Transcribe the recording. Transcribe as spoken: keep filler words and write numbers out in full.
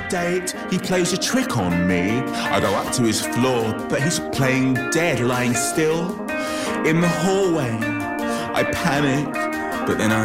date, he plays a trick on me. I go up to his floor, but he's playing dead, lying still. In the hallway, I panic, but then I